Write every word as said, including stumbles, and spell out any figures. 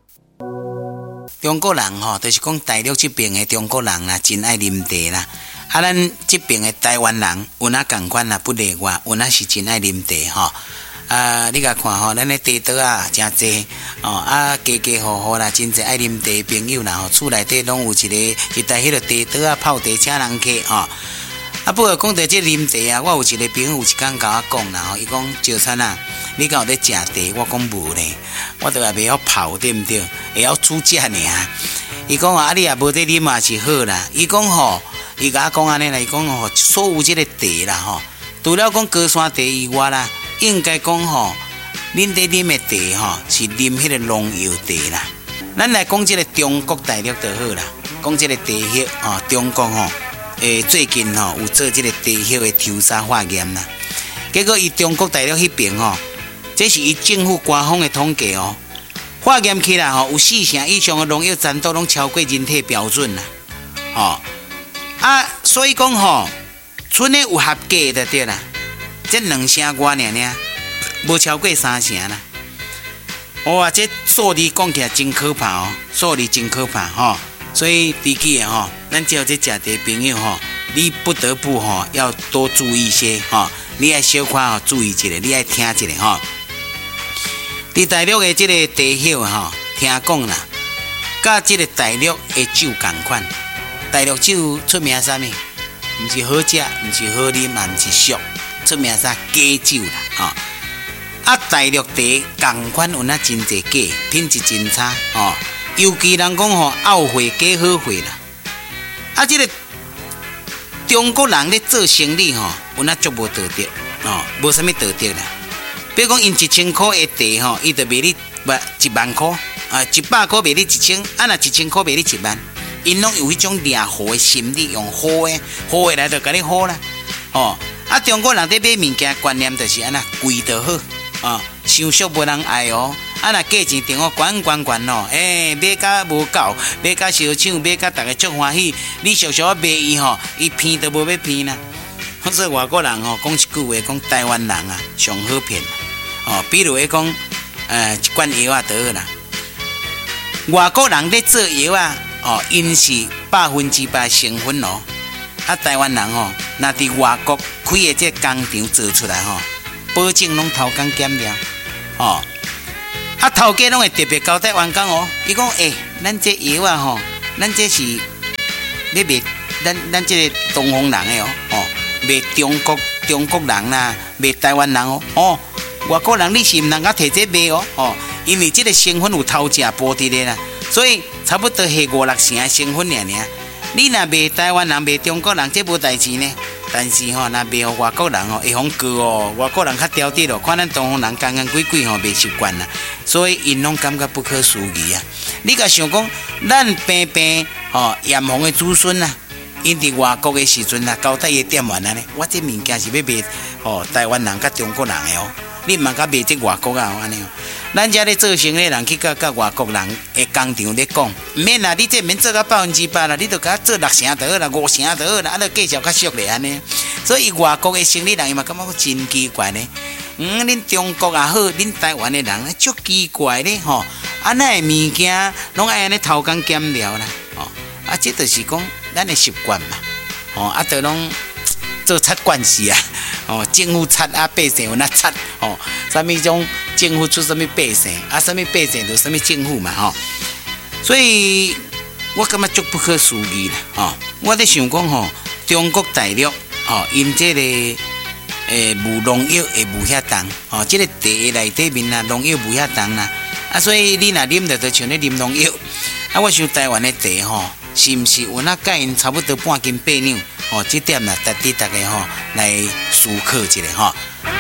中国人吼，就是讲大陆这边的中国人啦，真爱啉茶啦。啊，咱这边的台湾人有哪共款啦，不例外，有哪是真爱啉茶吼。啊，你甲看吼，咱的茶桌啊，真济哦，啊，家家户户啦，真济爱啉茶朋友啦，吼，厝内底拢有一个一台迄个茶桌啊，泡茶请人客吼。啊，不过讲到这啉茶啊，我有一个朋友有一工甲我讲啦，吼，伊讲赵灿啊，你敢有咧食茶？我讲无咧，我都也袂晓泡，对毋对？会晓煮食尔。伊讲啊，你也无得啉嘛是好啦。伊讲吼，伊甲我讲安尼啦，伊讲吼，所有这个茶啦，吼，除了讲高山茶以外啦。应该讲吼，恁在啉的茶吼是啉迄个农药茶啦。咱来讲这个中国大陆就好啦，讲这个茶叶哦，中国吼诶最近吼有做这个茶叶的抽查化验啦。结果伊中国大陆迄边吼，这是伊政府官方的统计哦，化验起来吼有四成以上的农药残度拢超过人体标准啦。哦啊，所以讲吼，剩的有合格的对啦。这两成外尔尔，无超过三成啦。哇，这数字讲起来真可怕哦，数字真可怕吼、哦。所以提起的吼，咱只要这食茶朋友吼，你不得不吼要多注意一些吼，你爱小可吼注意一下，你爱听一下吼。伫大陆的这个茶叶吼，听讲啦，甲这个大陆的酒同款，大陆酒出名啥物？毋是好食，毋是好啉，嘛毋是俗。出名啥假酒啦，吼、哦！啊，大陆茶共款有那真济假，品质真差，哦。尤其人讲吼，拗货假好货啦。啊，这个中国人咧做生意吼，有那足无道德，哦，无啥物道德啦。比如讲，因一千块的茶吼，伊就卖你不一万块，啊，一百块卖你一千，啊，若一千块卖你一万，因拢有迄种掠货的心理，用好的好的来就甲你好啦，哦。啊，中国人在买物件观念就是安那贵就好啊，伤俗无人爱哦。啊，若价钱定哦，悬悬悬哦，诶、欸，买甲无够，买甲小抢，买甲大家足欢喜。你俗俗卖伊吼，伊骗都无要骗啦。所以外国人吼讲一句话，讲台湾人啊上好骗哦。比如讲，呃，一罐药啊就好啦。外国人在做药啊，哦，因是百分之百成分哦。啊，台湾人吼，若伫外国开的这工厂做出来吼，保证拢头工减了，哦。啊，头家拢会特别交代员工哦。伊讲，诶、欸，咱这药啊吼，咱这是咧卖，咱咱这个东方人的哦，哦，卖中国中国人啦，卖台湾人哦，哦，外国人你是毋能够摕这卖哦，哦，因为这个成分有偷食剥伫咧啦，所以差不多下五六成的成分尔尔。你若卖台湾人、卖中国人，这无代志呢。但是吼，若卖予外国人吼，会互告哦。外国人较挑剔咯，看咱东方人干干鬼鬼吼，袂习惯啦，所以因拢感觉不可思议啊。你甲想讲，咱平平吼炎黄的子孙啊，因伫外国的时阵啊，交代伊店员啊呢，我这物件是要卖吼台湾人甲中国人的哦。你毋通甲卖这外国啊安尼哦。咱遮咧做生意人去甲甲外国人的工厂咧讲，毋免啦，你这免做到百分之百啦，你著甲做六成就好啦，五成就好啦，啊，著计较较俗咧安尼。所以外国的生意人伊嘛感觉真奇怪呢。嗯，恁中国也好，恁台湾的人足奇怪咧吼，啊，那的物件拢爱安尼偷工减料啦，吼、哦，啊，这就是讲咱的习惯嘛，吼、哦，啊，著拢。做贼关系啊！哦，政府贼啊，百姓有那贼哦。啥物种政府出啥物百姓啊？啥物百姓就啥物政府嘛吼、哦。所以我感觉足不可思议啦！哦，我在想讲吼，中国大陆哦，因这个诶无农药会无遐重哦，这个茶内底面啊，农药无遐重啦。啊，所以你若啉着就像咧啉农药。啊，我想台湾的茶吼，是毋是有那甲因差不多半斤八两？哦，这点啦，值得大家吼来思考一下吼。